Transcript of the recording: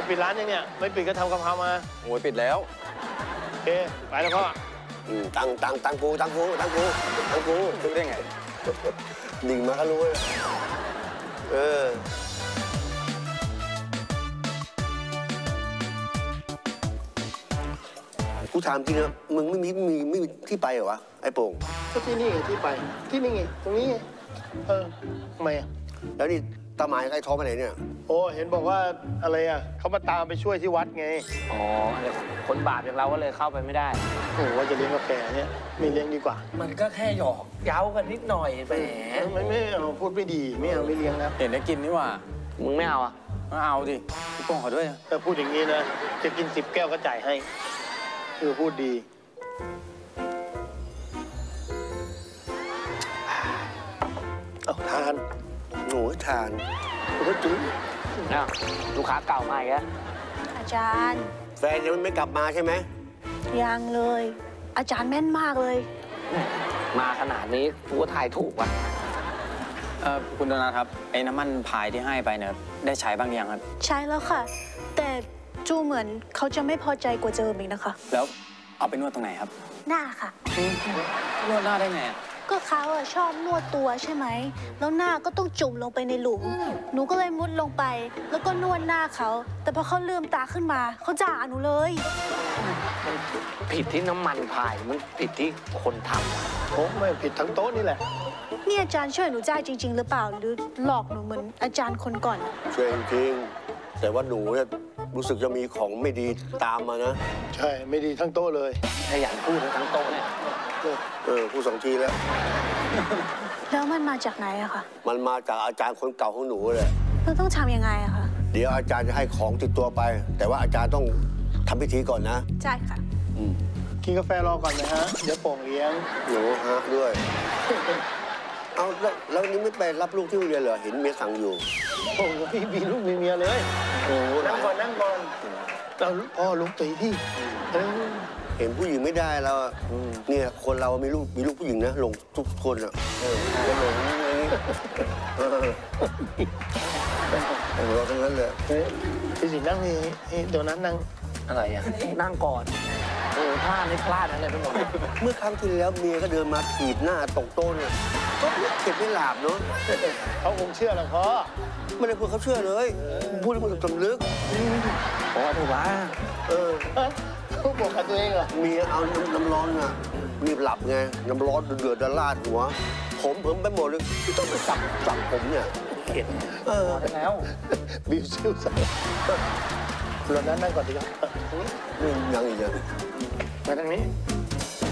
ปิดร้านยังเนี่ยไม่ปิดก็ทำกะเพรามาโอ้ยปิดแล้วโอเคไปแล้วพ่อตังกูรู้ได้ไงดิ่งมาก็รู้เลยกูถามจริงนะมึงไม่มีที่ไปเหรอวะไอ้โป่งก็ที่นี่ไงที่ไปที่นี่ไงตรงนี้ไงทำไมอ่ะแล้วนี่ตาหมายกับไอ้ท้องไปไหนเนี่ยโอ้เห็นบอกว่าอะไรอ่ะเขามาตามไปช่วยที่วัดไงอ๋อคนบาปอย่างเราก็เลยเข้าไปไม่ได้โอ้ว่าจะเลี้ยงกาแฟเนี่ยไม่เลี้ยงดีกว่ามันก็แค่หยอกเย้ากันนิดหน่อยแหมไม่เอาพูดไม่ดีไม่เอาไม่เลี้ยงนะเห็นได้กินนี่หว่ามึงไม่เอาอ่ะมาเอาดิพี่โป้งขอด้วยนะถ้าพูดอย่างนี้นะจะกิน10 แก้วก็จ่ายให้คือพูดดีเอาทานหนูทานก็จุ๊บอ้าวลูกค้าเก่ามาอีกแล้วอาจารย์แฟนยังไม่กลับมาใช่ไหมยังเลย อาจารย์แม่นมากเลยมาขนาดนี้กูก็ทายถูกว่ะคุณโดนัทครับไอ้น้ำมันพายที่ให้ไปเนี่ยได้ใช้บ้างยังครับใช่แล้วค่ะ แต่จูเหมือนเขาจะไม่พอใจกว่าเจออีกนะคะแล้วเอาไปนวดตรงไหนครับหน้าค่ะนวดหน้าได้ไงอะก็เขาอะชอบนวดตัวใช่ไหม แล้วหน้าก็ต้องจุ่มลงไปในหลุม หนูก็เลยมุดลงไป แล้วก็นวดหน้าเขา แต่พอเขาลืมตาขึ้นมาเขาด่าหนูเลยผิดที่น้ำมันพายมันผิดที่คนทำผมไม่ผิดทั้งโต๊ะนี่แหละนี่อาจารย์ช่วยหนูได้จริง ๆ หรือเปล่า หรือหลอกหนูเหมือนอาจารย์คนก่อนช่วยจริงๆแต่ว่าหนูเนี่ยรู้สึกจะมีของไม่ดีตามมานะใช่ไม่ดีทั้งโต๊ะเลยขยันพูดทั้งโต๊ะเนี่ยพูด2 ทีแล้วแล้วมันมาจากไหนอะคะมันมาจากอาจารย์คนเก่าของหนูเลยเราต้องทำยังไงอะคะเดี๋ยวอาจารย์จะให้ของติดตัวไป แต่ว่าอาจารย์ต้องทำพิธีก่อนนะใช่ค่ะกินกาแฟรอก่อนนะฮะเดี๋ยวโป่งเลี้ยงหนูฮะด้วย เอาแล้วนี่ไม่ไปรับลูกที่โรงเรียนเหรอ เห็นเมียสั่งอยู่โป่งพี่มีลูกมีเมียเลยโอ้โหนั่งก่อนเราพ่อลุกตีที่เห็นผู้หญิงไม่ได้แล้วอะเนี่ยคนเรามีลูกผู้หญิงนะหลงทุกคนอ่ะแล้วหลงอย่างนี้เราทั้งนั้นเลยเฮ้ยพี่สิงห์นั่งนี่เดี๋ยวนั้นนั่งอะไรอ่ะ นั่งก่อนท่าไม่พลาดอะไรไปหมดเมื่อครั้งที่แล้วเมียก็เดินมาถีบหน้าตกโต๊ะเนี่ยก็เข็ดไม่หลาบเนาะเขาคงเชื่อแล้วพ่อไม่ได้พูดเขาเชื่อเลย พูดให้มันสำลึกพอถูกว่าเขาบอกกับตัวเองเหรอเมียเอาน้ำร้อนอ่ะรีบหลับไงน้ำร้อนเดือดๆลาดหัว ผมไปหมดเลยต้องไปสับผมเนี่ยเข็ดเออพอได้แล้วบิวซิลใส่เรานั้นนั่งก่อนดีครับนี่ยังอีกอย่างมาทางนี้